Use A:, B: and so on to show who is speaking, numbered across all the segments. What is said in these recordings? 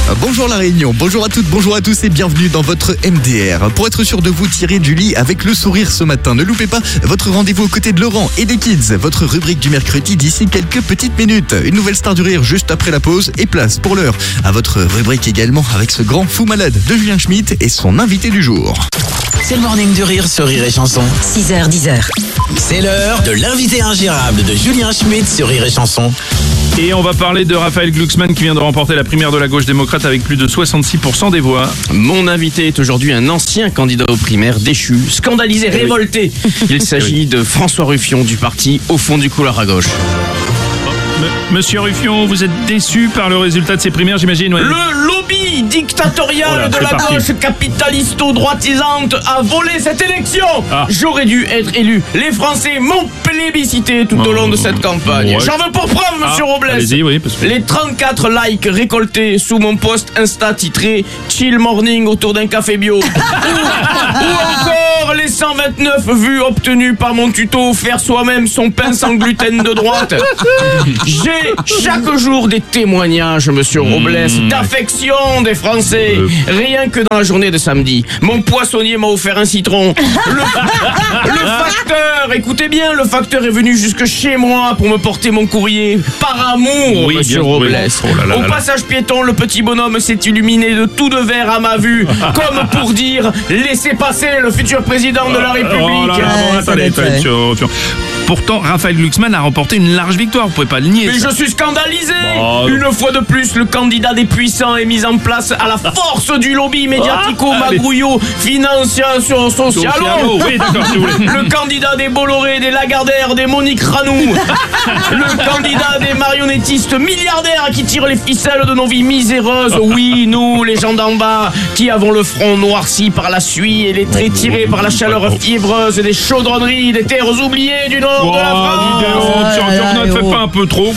A: Bonjour La Réunion, bonjour à toutes, bonjour à tous et bienvenue dans votre MDR. Pour être sûr de vous tirer du lit avec le sourire ce matin, ne loupez pas votre rendez-vous aux côtés de Laurent et des Kids, votre rubrique du mercredi d'ici quelques petites minutes. Une nouvelle star du rire juste après la pause et place pour l'heure à votre rubrique également avec ce grand fou malade de Julien Schmitt et son invité du jour.
B: C'est le morning de rire sur Rire et Chanson.
C: 6h, 10h.
B: C'est l'heure de l'invité ingérable de Julien Schmitt sur Rire et Chanson.
D: Et on va parler de Raphaël Glucksmann qui vient de remporter la primaire de la gauche démocrate avec plus de 66% des voix.
E: Mon invité est aujourd'hui un ancien candidat aux primaires déchu, scandalisé, révolté. Il s'agit de François Ruffion du parti Au fond du couloir à gauche.
D: Monsieur Ruffion, vous êtes déçu par le résultat de ces primaires, j'imagine, ouais.
E: Le lobby dictatorial de la gauche capitalisto-droitisante a volé cette élection. J'aurais dû être élu. Les Français m'ont plébiscité tout au long de cette campagne.
D: Ouais.
E: J'en veux pour preuve, monsieur Robles.
D: Allez-y, oui, parce que...
E: Les 34 likes récoltés sous mon post Insta titré Chill Morning autour d'un café bio. ou encore les 129 vues obtenues par mon tuto Faire soi-même son pain sans gluten de droite. J'ai chaque jour des témoignages, monsieur Robles, d'affection des Français. Rien que dans la journée de samedi, mon poissonnier m'a offert un citron. Le facteur, écoutez bien, le facteur est venu jusque chez moi pour me porter mon courrier. Par amour,
D: Oui,
E: monsieur
D: bien,
E: Robles.
D: oui. Oh là là
E: Au
D: là là.
E: passage piéton, le petit bonhomme s'est illuminé de tout de vert à ma vue, comme pour dire laissez passer le futur président de la République.
D: Oh là là, bon, attendez, attention. Pourtant, Raphaël Glucksmann a remporté une large victoire, vous pouvez pas le nier.
E: Mais
D: ça.
E: je suis scandalisé.
D: Oh.
E: Une fois de plus, le candidat des puissants est mis en place à la force du lobby médiatico-magouillot financiero-socialo.
D: Oui, d'accord, si vous voulez.
E: Le candidat des Bolloré, des Lagardère, des Monique Ranou. Le candidat des marionnettistes milliardaires qui tirent les ficelles de nos vies miséreuses. Oui, nous, les gens d'en bas, qui avons le front noirci par la suie et les traits tirés par la chaleur fiébreuse des chaudronneries des terres oubliées du nord de la France.
D: Ne faites pas un peu trop.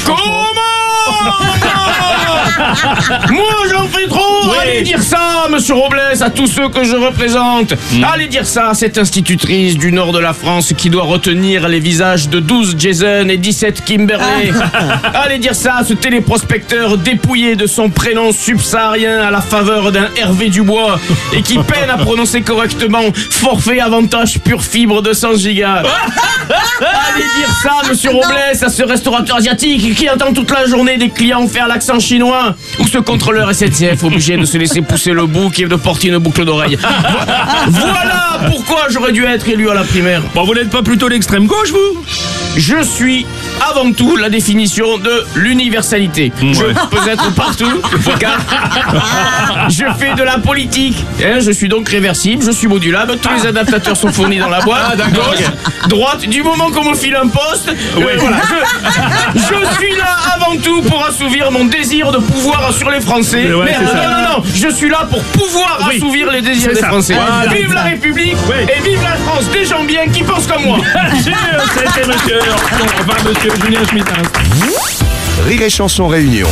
E: Moi j'en fais trop. Allez dire ça, monsieur Robles, à tous ceux que je représente. Allez dire ça à cette institutrice du nord de la France qui doit retenir les visages de 12 Jason et 17 Kimberley. Allez dire ça à ce téléprospecteur dépouillé de son prénom subsaharien à la faveur d'un Hervé Dubois et qui peine à prononcer correctement forfait avantage pure fibre de 100 gigas. Allez dire ça, monsieur Robles, à ce restaurateur asiatique qui entend toute la journée des clients faire l'accent chinois, ou ce contrôleur SNCF obligé de se laisser pousser le bouc et de porter une boucle d'oreille. Voilà pourquoi j'aurais dû être élu à la primaire.
D: Bon, vous n'êtes pas plutôt l'extrême gauche, vous?
E: Je suis avant tout la définition de l'universalité. Je peux être partout, car je fais de la politique. Je suis donc réversible, je suis modulable, tous les adaptateurs sont fournis dans la boîte. Gauche, droite, du moment qu'on me file un poste, voilà, je suis là avant tout pour assouvir mon désir de pouvoir sur les Français.
D: Ouais,
E: Mais
D: c'est ça.
E: non, je suis là pour pouvoir assouvir les désirs
D: c'est
E: des
D: ça.
E: Français.
D: Voilà,
E: Vive la République et vive la France, des gens bien qui pensent comme moi.
D: C'était monsieur Ruffion, enfin monsieur Julien Schmitt.
F: Rire et Chanson Réunion.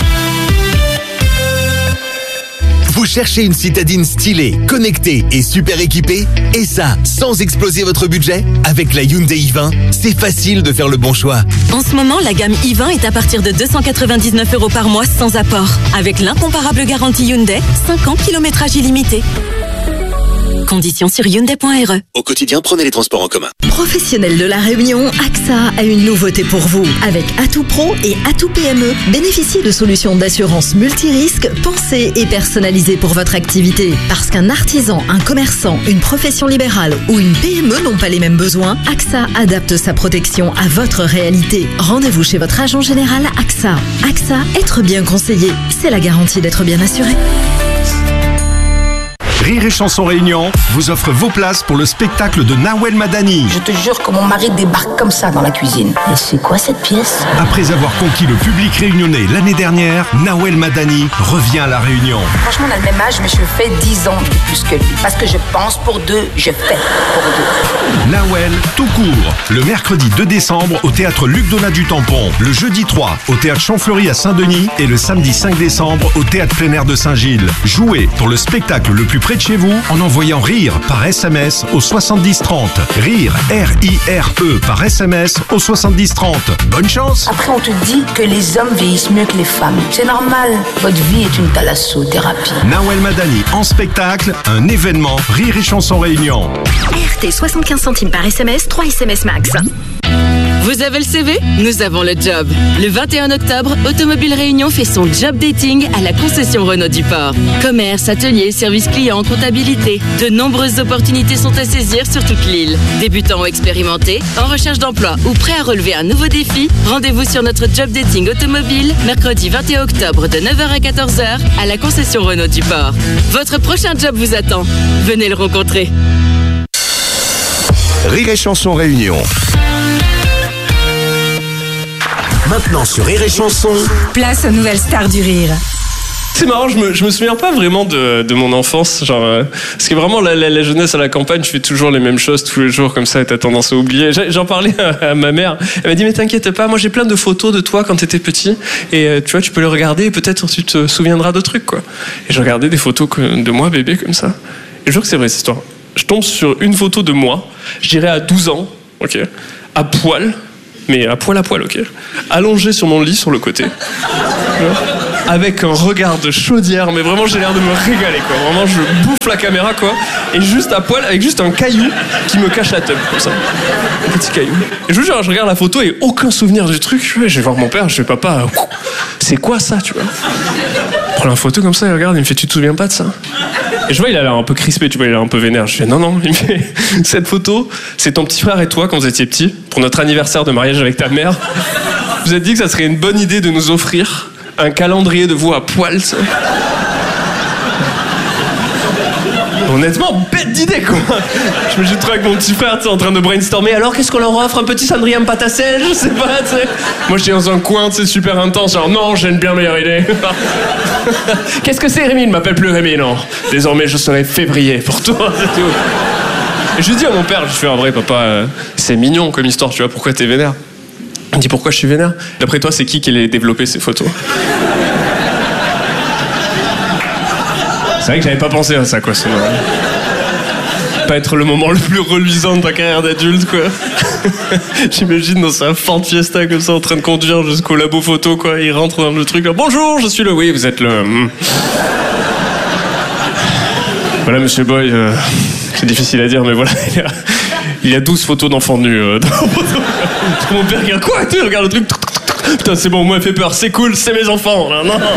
F: Vous cherchez une citadine stylée, connectée et super équipée? Et ça, sans exploser votre budget? Avec la Hyundai i20, c'est facile de faire le bon choix.
C: En ce moment, la gamme i20 est à partir de 299 € par mois sans apport. Avec l'incomparable garantie Hyundai, 5 ans kilométrage illimité. Conditions sur Hyundai.re.
F: Au quotidien, prenez les transports en commun.
G: Professionnels de la Réunion, AXA a une nouveauté pour vous. Avec Atout Pro et Atout PME, bénéficiez de solutions d'assurance multirisques pensées et personnalisées pour votre activité. Parce qu'un artisan, un commerçant, une profession libérale ou une PME n'ont pas les mêmes besoins, AXA adapte sa protection à votre réalité. Rendez-vous chez votre agent général AXA. AXA, être bien conseillé, c'est la garantie d'être bien assuré.
H: Rire et Chanson Réunion vous offre vos places pour le spectacle de Nawel Madani.
I: Je te jure que mon mari débarque comme ça dans la cuisine. Et c'est quoi cette pièce?
H: Après avoir conquis le public réunionnais l'année dernière, Nawel Madani revient à La Réunion.
I: Franchement, on a le même âge, mais je fais 10 ans de plus que lui. Parce que je pense pour deux, je fais pour deux.
H: Nawel, tout court. Le mercredi 2 décembre au théâtre Luc Donat du Tampon. Le jeudi 3 au théâtre Champfleury à Saint-Denis. Et le samedi 5 décembre au théâtre plein air de Saint-Gilles. Jouez pour le spectacle le plus près de chez vous en envoyant RIRE par SMS au 7030. RIRE, R-I-R-E par SMS au 7030. Bonne chance.
I: Après, on te dit que les hommes vieillissent mieux que les femmes. C'est normal. Votre vie est une thalassothérapie.
H: Nawel Madani en spectacle, un événement, Rire et Chanson Réunion.
G: RT 75 centimes par SMS, 3 SMS max.
C: Vous avez le CV? Nous avons le job. Le 21 octobre, Automobile Réunion fait son job dating à la concession Renault du Port. Commerce, atelier, service client, comptabilité. De nombreuses opportunités sont à saisir sur toute l'île. Débutants ou expérimentés, en recherche d'emploi ou prêts à relever un nouveau défi, rendez-vous sur notre job dating automobile, mercredi 21 octobre de 9h à 14h à la concession Renault du Port. Votre prochain job vous attend. Venez le rencontrer.
F: Rire et Chanson Réunion.
B: Maintenant sur Rire et Chanson.
J: Place aux nouvelles stars du rire.
K: C'est marrant, je me souviens pas vraiment de mon enfance, genre parce que vraiment la jeunesse à la campagne, je fais toujours les mêmes choses tous les jours comme ça et t'as tendance à oublier. J'en parlais à ma mère, elle m'a dit mais t'inquiète pas, moi j'ai plein de photos de toi quand t'étais petit et tu vois tu peux les regarder et peut-être tu te souviendras de trucs quoi. Et je regardais des photos de moi bébé comme ça. Et je jure que c'est vrai cette histoire. Je tombe sur une photo de moi, je dirais à 12 ans, ok, à poil. Mais à poil, ok. Allongé sur mon lit, sur le côté. Avec un regard de chaudière, mais vraiment j'ai l'air de me régaler, quoi. Vraiment, je bouffe la caméra, quoi. Et juste à poil, avec juste un caillou qui me cache la teub, comme ça. Un petit caillou. Et je vous jure, je regarde la photo et aucun souvenir du truc. Je vais voir mon père, je fais papa, c'est quoi ça, tu vois? Je prends la photo comme ça, il regarde, il me fait, tu te souviens pas de ça? Et je vois, il a l'air un peu crispé, tu vois, il a l'air un peu vénère. Je fais, non. Il me fait, cette photo, c'est ton petit frère et toi quand vous étiez petits, pour notre anniversaire de mariage avec ta mère. Vous êtes dit que ça serait une bonne idée de nous offrir un calendrier de vous à poil, ça. Honnêtement, bête d'idée, quoi. Je me suis trouvé avec mon petit frère, tu sais, en train de brainstormer. Alors, qu'est-ce qu'on leur offre? Un petit cendrier en pâte à sel? Je sais pas, tu sais. Moi, j'étais dans un coin, tu sais, super intense. Genre, non, j'ai une bien meilleure idée. Qu'est-ce que c'est, Rémi? Il ne m'appelle plus Rémi, non. Désormais, je serai février pour toi, c'est tout. Et je lui dis à mon père, je fais, en vrai, papa, c'est mignon comme histoire, tu vois, pourquoi t'es vénère? Il me dit, pourquoi je suis vénère? D'après toi, c'est qui les développé, ces photos? C'est vrai que j'avais pas pensé à ça, quoi. Sinon, pas être le moment le plus reluisant de ta carrière d'adulte, quoi. J'imagine dans sa Ford Fiesta comme ça, en train de conduire jusqu'au labo photo, quoi. Il rentre dans le truc, là. Bonjour, je suis le... Oui, vous êtes le... Voilà, monsieur Boy, c'est difficile à dire, mais voilà. Il y a 12 photos d'enfants nus dans la photo. Mon père regarde quoi? Tu regardes le truc. Putain, c'est bon, moi, il fait peur. C'est cool, c'est mes enfants. Là. Non.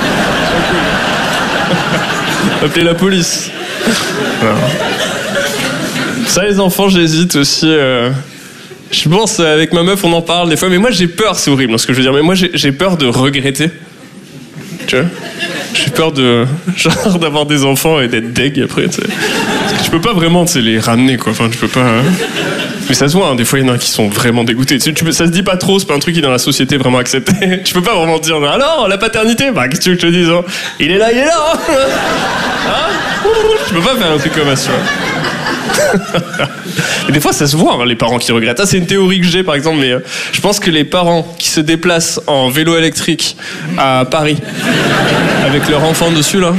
K: Appelez la police. Alors. Ça, les enfants, j'hésite aussi. Je pense, avec ma meuf, on en parle des fois. Mais moi, j'ai peur, c'est horrible, ce que je veux dire. Mais moi, j'ai peur de regretter. Tu vois? J'ai peur de... Genre, d'avoir des enfants et d'être deg après, tu sais. Parce que tu peux pas vraiment, tu sais, les ramener, quoi. Enfin, tu peux pas... Mais ça se voit, hein, des fois, il y en a qui sont vraiment dégoûtés. Ça se dit pas trop, c'est pas un truc qui est dans la société vraiment accepté. Tu peux pas vraiment dire, alors, la paternité, bah, qu'est-ce que tu veux que je te dise, hein? Il est là, hein? Tu peux pas faire un truc comme ça, tu vois. Et des fois, ça se voit, hein, les parents qui regrettent. Ça, c'est une théorie que j'ai, par exemple, mais je pense que les parents qui se déplacent en vélo électrique à Paris, avec leur enfant dessus, là...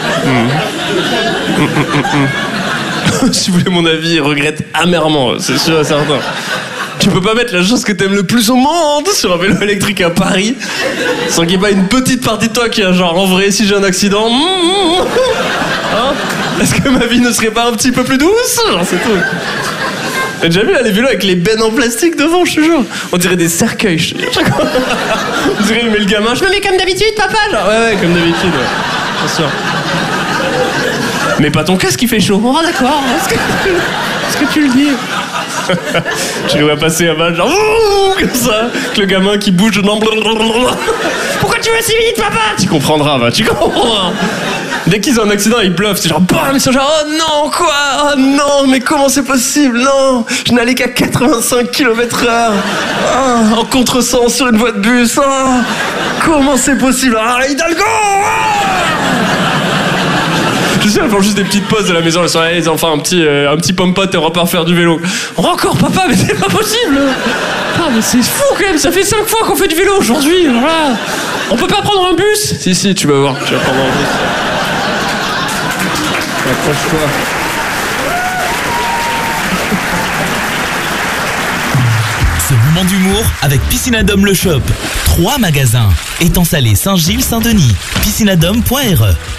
K: Si vous voulez mon avis, ils regrettent amèrement, c'est sûr et certain. Tu peux pas mettre la chose que t'aimes le plus au monde sur un vélo électrique à Paris sans qu'il n'y ait pas une petite partie de toi qui a genre, en vrai, si j'ai un accident... Hein? Est-ce que ma vie ne serait pas un petit peu plus douce? Genre, c'est tout. T'as déjà vu là, les vélos avec les bennes en plastique devant, je te jure? On dirait des cercueils, je te jure. On dirait, il met le gamin, je me mets comme d'habitude, papa, genre. Ouais, comme d'habitude, ouais. Bien sûr. Mais pas ton casque qui fait chaud. Oh, d'accord. Est-ce que tu le dis? Tu le vois passer à bas, genre comme ça, avec le gamin qui bouge. Non. Pourquoi tu vas si vite, papa? Tu comprendras, va, tu comprendras. Dès qu'ils ont un accident, ils bluffent. C'est genre, bam, ils sont genre, oh non, quoi? Oh non, mais comment c'est possible? Non, je n'allais qu'à 85 km/h. Oh, en contresens sur une voie de bus. Oh, comment c'est possible? Ah, Hidalgo! Tu sais, elles font juste des petites pauses à la maison. Elles sont là, les enfants, un petit pomme-pote et on repart faire du vélo. Encore, papa, mais c'est pas possible. Ah, mais c'est fou quand même. Ça fait 5 fois qu'on fait du vélo aujourd'hui. Voilà. On peut pas prendre un bus? Si, tu vas voir. Tu vas prendre un bus. Accroche-toi.
L: Ce moment d'humour avec Piscinadome le Shop. 3 magasins. Étang Salé, Saint-Gilles, Saint-Denis. Piscinadome.re